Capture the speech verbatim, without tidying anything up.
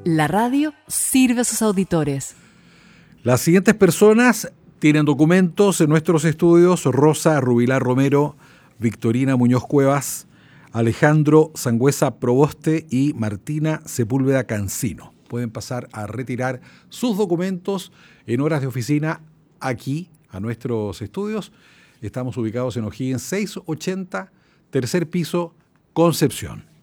La radio sirve a sus auditores. Las siguientes personas tienen documentos en nuestros estudios: Rosa Rubilar Romero, Victorina Muñoz Cuevas, Alejandro Sangüesa Proboste y Martina Sepúlveda Cancino. Pueden pasar a retirar sus documentos en horas de oficina aquí a nuestros estudios. Estamos ubicados en O'Higgins seiscientos ochenta, tercer piso, Concepción.